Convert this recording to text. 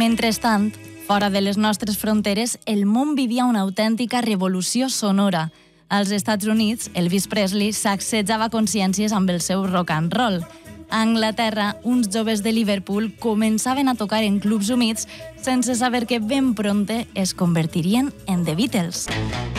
Mentrestant, fora de les nostres fronteres, el món vivia una autèntica revolució sonora. Als Estats Units, Elvis Presley sacsejava consciències amb el seu rock and roll. A Anglaterra, uns joves de Liverpool començaven a tocar en clubs humits sense saber que ben prompte es convertirien en The Beatles.